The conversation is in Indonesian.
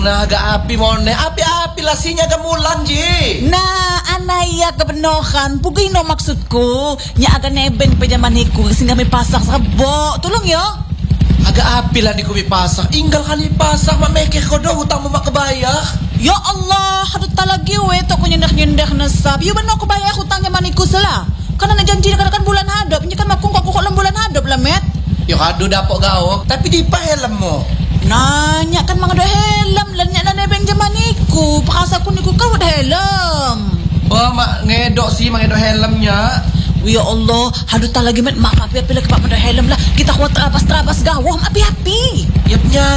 Nah, aga api mone, api-api lasinya gamulan ji. Nah, anaya kebenohan, pugino maksudku. Nya aga nebeng pejamaniku sehingga may pasak sa kabo. Tulong yo. Aga api lah di kubi pasak. Inggal kan pasak, mameke ko do hutang mo makabayah. Ya Allah, hadut talagi we to ko nyendak-nyendak na sab. Yo bano ko bayar hutangnya maniku sala. Kana najanji na kan bulan hadap, nya kan makung ko lang bulan hadap lamet. Yo kado dapok gawok, tapi di pahelem mo. Nanya kan mga helm lan nya na nebeng jamaniku. Pakasa ko niku ka helm. Oh, mak ngedok sih, mangedok helmnya. Ya Allah, hadut talagi met mak api-api lagi pak helm lah. Kita kuat terabas-terabas gawah api-api. Yapnya